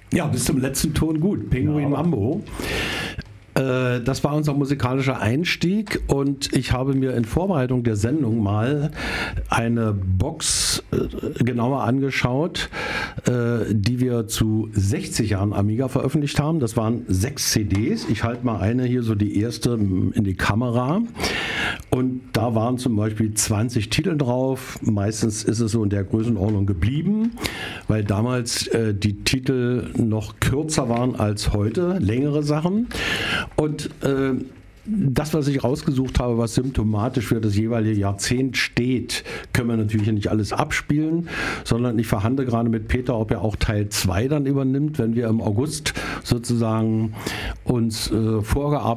Ja, bis zum letzten Ton gut. Pinguin Mambo. Das war unser musikalischer Einstieg und ich habe mir in Vorbereitung der Sendung mal eine Box genauer angeschaut, die wir zu 60 Jahren Amiga veröffentlicht haben. Das waren 6 CDs. Ich halte mal eine hier, so die erste, in die Kamera. Und da waren zum Beispiel 20 Titel drauf. Meistens ist es so in der Größenordnung geblieben, weil damals die Titel noch kürzer waren als heute, längere Sachen. Und das, was ich rausgesucht habe, was symptomatisch für das jeweilige Jahrzehnt steht, können wir natürlich nicht alles abspielen, sondern ich verhandle gerade mit Peter, ob er auch Teil 2 dann übernimmt, wenn wir im August sozusagen uns vorgearbeitet